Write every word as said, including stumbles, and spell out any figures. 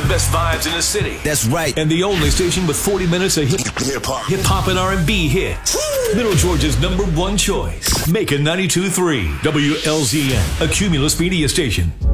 best vibes in the city. That's right. And the only station with forty minutes of hip hop, hip hop and R and B hits. Middle Georgia's number one choice. Macon ninety-two point three W L Z N, a Cumulus media station.